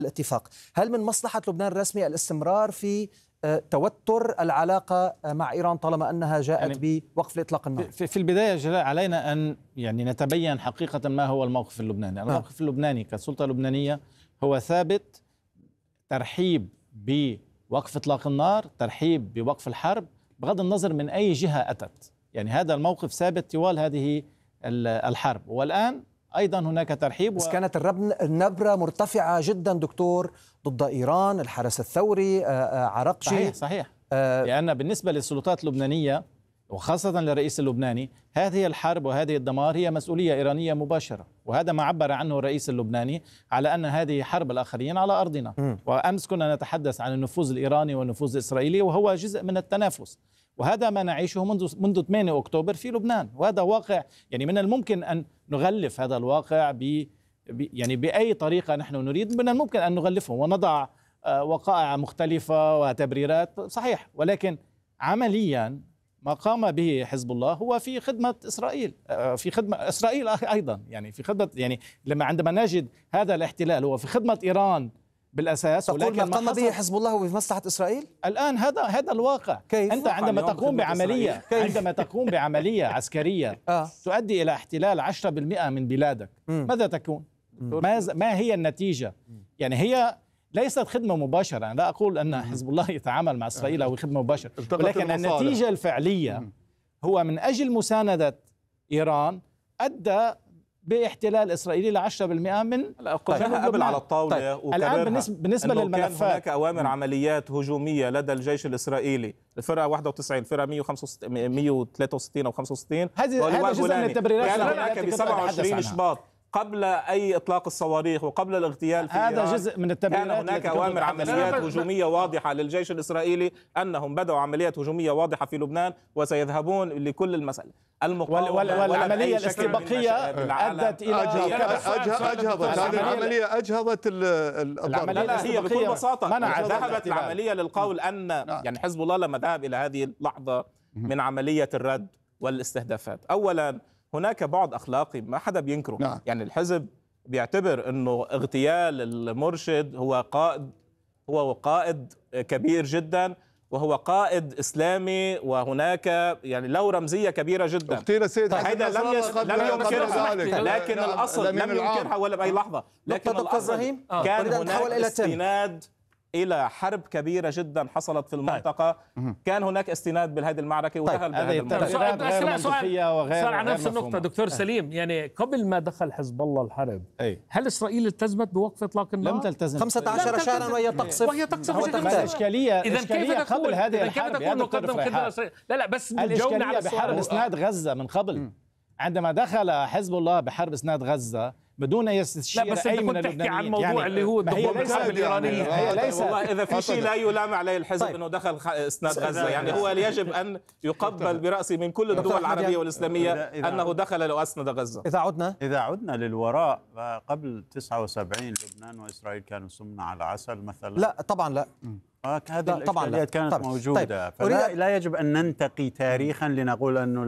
الاتفاق. هل من مصلحة لبنان الرسمي الاستمرار في توتر العلاقة مع إيران طالما أنها جاءت بوقف إطلاق النار؟ في البداية جلاء علينا أن نتبين حقيقة ما هو الموقف اللبناني. الموقف اللبناني كسلطة لبنانية هو ثابت، ترحيب بوقف إطلاق النار، ترحيب بوقف الحرب بغض النظر من أي جهة أتت. يعني هذا الموقف ثابت طوال هذه الحرب، والآن أيضا هناك ترحيب. بس كانت النبرة مرتفعة جدا دكتور ضد إيران، الحرس الثوري، عرقشي. صحيح. لأن بالنسبة للسلطات اللبنانية وخاصة للرئيس اللبناني هذه الحرب وهذه الدمار هي مسؤولية إيرانية مباشرة، وهذا ما عبر عنه الرئيس اللبناني على أن هذه حرب الآخرين على أرضنا. وأمس كنا نتحدث عن النفوذ الإيراني والنفوذ الإسرائيلي، وهو جزء من التنافس، وهذا ما نعيشه منذ 8 أكتوبر في لبنان، وهذا واقع. يعني من الممكن أن نغلف هذا الواقع يعني بأي طريقة نحن نريد، من الممكن أن نغلفه ونضع وقائع مختلفة وتبريرات، صحيح، ولكن عمليا ما قام به حزب الله هو في خدمة إسرائيل، في خدمة إسرائيل أيضا، يعني في خدمة، يعني عندما نجد هذا الاحتلال هو في خدمة إيران بالأساس. تقول ما قام به حزب الله هو في مصلحة إسرائيل؟ الآن هذا الواقع. كيف؟ أنت عندما تقوم بعملية عسكرية تؤدي إلى احتلال 10% من بلادك، ماذا تكون؟ ما هي النتيجة؟ يعني هي ليست خدمة مباشرة. أنا لا أقول أن حزب الله يتعامل مع إسرائيل أو خدمة مباشرة، ولكن النتيجة الفعلية هو من أجل مساندة إيران أدى باحتلال إسرائيلي ل 10% من قلنا قبل على الطاولة. الآن بالنسبة للملفات كان هناك أوامر عمليات هجومية لدى الجيش الإسرائيلي، الفرقة 91، الفرقة 163 أو 65، هذا جزء من التبريرات. كان هناك ب 27 شباط قبل أي إطلاق الصواريخ وقبل الاغتيال في هذا جزء من التبريرات. كان هناك أوامر عمليات هجومية واضحة للجيش الإسرائيلي أنهم بدأوا عمليات هجومية واضحة في لبنان وسيذهبون لكل المسألة. والعملية الاستباقية أدت إلى أجهضت هذه العملية، أجهضت الضرب. هي بكل بساطة ذهبت العملية للقول أن يعني حزب الله لما ذهب إلى هذه اللحظة من عملية الرد والاستهدافات، أولا هناك بعد أخلاقي ما حدا بينكره. يعني الحزب بيعتبر أنه اغتيال المرشد هو قائد كبير جدا، وهو قائد إسلامي، وهناك يعني له رمزية كبيرة جدا. اغتيل السيد هذا لم ينكرها، لكن الأصل لم ينكرها ولا بأي لحظة. لكن الأصل كان هناك استناد إلى حرب كبيرة جدا حصلت في المنطقة. كان هناك استناد بهذه المعركة ودخل بهذا الموضوع. صار على نفس النقطة دكتور سليم. يعني قبل ما دخل حزب الله الحرب هل إسرائيل التزمت بوقف إطلاق النار؟ لم تلتزم. 15 شهرا وهي تقصف. الإشكالية قبل هذه الحرب لا بس الإشكالية بحرب إسناد غزة من قبل. عندما دخل حزب الله بحرب إسناد غزة بدون يستشير بس أي أنت من كنت تحكي عن اللبنانيين. موضوع اللي هو الحرب الإيرانية. هي ليس والله إذا في شيء لا يلام عليه الحزب أنه دخل إسناد غزة، يعني هو يجب أن يقبل برأسه من كل الدول العربية والإسلامية أنه دخل وأسند غزة. إذا عدنا للوراء قبل 79 لبنان وإسرائيل كانوا سمنة على عسل مثلا؟ لا طبعا لا. هذه الإشكاليات كانت موجودة. فلا يجب أن ننتقي تاريخا لنقول أنه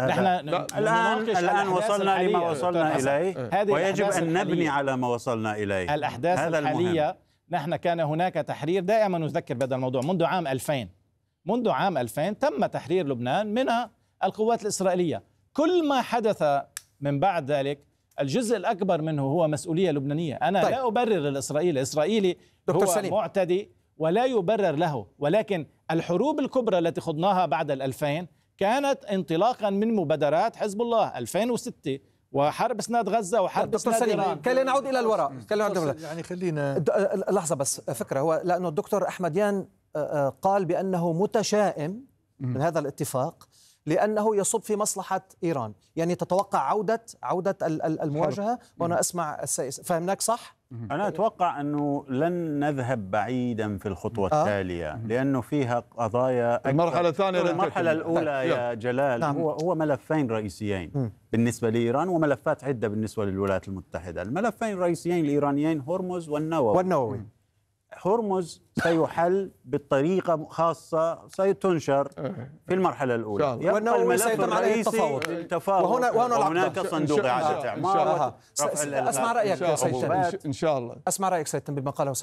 الآن وصلنا لما وصلنا إليه، ويجب أن نبني على ما وصلنا إليه. الأحداث الحالية نحن كان هناك تحرير، دائما نذكر بهذا الموضوع، منذ عام 2000 تم تحرير لبنان من القوات الإسرائيلية. كل ما حدث من بعد ذلك الجزء الأكبر منه هو مسؤولية لبنانية. أنا لا أبرر الإسرائيلي هو معتدي ولا يبرر له، ولكن الحروب الكبرى التي خضناها بعد 2000 كانت انطلاقا من مبادرات حزب الله 2006 وحرب إسناد غزة وحرب إسناد إيران. كي نعود إلى الوراء. يعني خلينا لحظة بس فكرة، هو لأنه الدكتور أحمديان قال بأنه متشائم من هذا الاتفاق لأنه يصب في مصلحة إيران، يعني تتوقع عودة المواجهة. وأنا أسمع فهمناك صح؟ أنا أتوقع أنه لن نذهب بعيدا في الخطوة التالية، لأنه فيها قضايا أكثر. المرحلة الثانية المرحلة الأولى يا جلال هو ملفين رئيسيين بالنسبة لإيران، وملفات عدة بالنسبة للولايات المتحدة. الملفين الرئيسيين الإيرانيين هرمز والنووي. هرمز سيحل بطريقة خاصة ستنشر في المرحلة الأولى، والنووي سيتم عليه التفاوض، وهناك صندوق إعادة إعمار. أسمع رأيك سيد. إن شاء الله أسمع رأيك سيد بما قاله